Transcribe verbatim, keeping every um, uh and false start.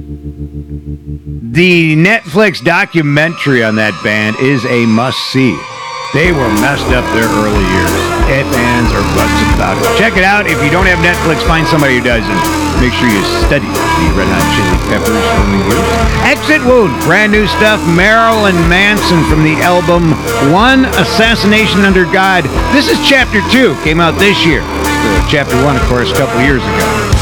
The Netflix documentary on that band is a must-see. They were messed up their early years. Ifs, ands, or buts about it. Check it out. If you don't have Netflix, find somebody who does, and make sure you study the Red Hot Chili Peppers from the years. Exit Wound, brand new stuff. Marilyn Manson from the album One Assassination Under God. This is Chapter two. Came out this year. Uh, chapter one, of course, a couple years ago.